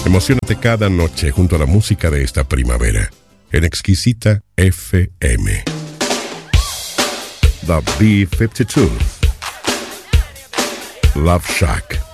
Emociónate cada noche junto a la música de esta primavera en Exquisita FM. The B-52 Love Shack.